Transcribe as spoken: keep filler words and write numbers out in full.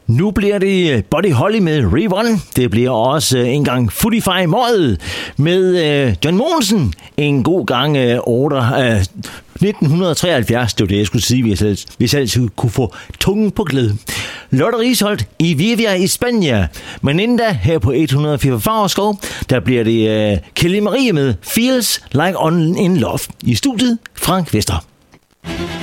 Nu bliver det Buddy Holly med Rerun. Det bliver også en gang Footify Møget med John Mogensen. En god gang otte, uh, nitten treoghalvfjerds, det var det, jeg skulle sige, hvis jeg, hvis jeg altid kunne få tungen på glæde. Lotte Risholt i Vivia i Spanien. Men inden da, her på et hundrede og fire Fagerskov, der bliver det uh, Kelly Marie med Feels Like On In Love. I studiet, Frank Vester.